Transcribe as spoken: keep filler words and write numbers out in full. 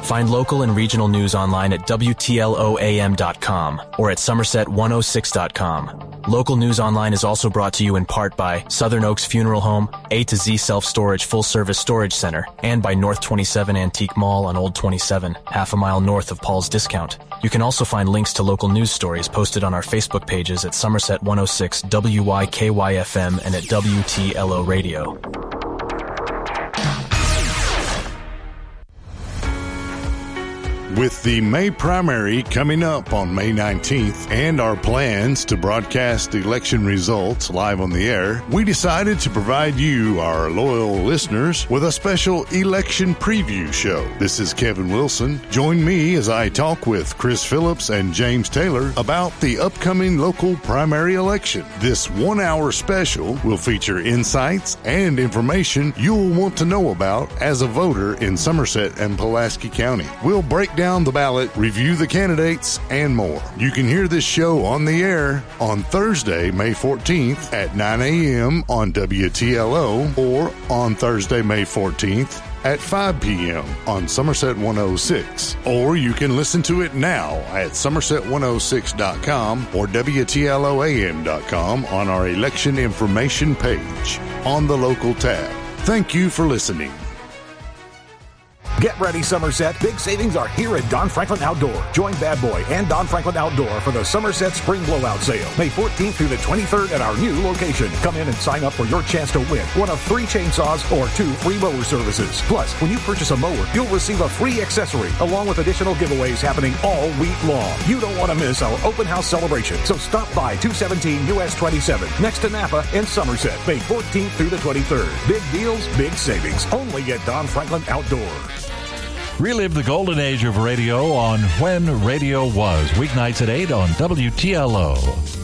Find local and regional news online at W T L O A M dot com or at Somerset one oh six dot com. Local news online is also brought to you in part by Southern Oaks Funeral Home, A to Z Self-Storage Full-Service Storage Center, and by North twenty-seven Antique Mall on Old twenty-seven, half a mile north of Paul's Discount. You can also find links to local news stories posted on our Facebook pages at Somerset one oh six W Y K Y F M and at W T L O Radio. With the May primary coming up on May nineteenth and our plans to broadcast election results live on the air, we decided to provide you, our loyal listeners, with a special election preview show. This is Kevin Wilson. Join me as I talk with Chris Phillips and James Taylor about the upcoming local primary election. This one-hour special will feature insights and information you'll want to know about as a voter in Somerset and Pulaski County. We'll break down Down the ballot, review the candidates, and more. You can hear this show on the air on Thursday, May fourteenth at nine a.m. on W T L O or on Thursday, May fourteenth at five p.m. on Somerset one oh six. Or you can listen to it now at Somerset one oh six dot com or W T L O A M dot com on our election information page on the local tab. Thank you for listening. Get ready, Somerset. Big savings are here at Don Franklin Outdoor. Join Bad Boy and Don Franklin Outdoor for the Somerset Spring Blowout Sale, May fourteenth through the twenty-third at our new location. Come in and sign up for your chance to win one of three chainsaws or two free mower services. Plus, when you purchase a mower, you'll receive a free accessory along with additional giveaways happening all week long. You don't want to miss our open house celebration, so stop by two seventeen U S twenty-seven next to Napa in Somerset, May fourteenth through the twenty-third. Big deals, big savings, only at Don Franklin Outdoor. Relive the golden age of radio on When Radio Was, weeknights at eight on W T L O.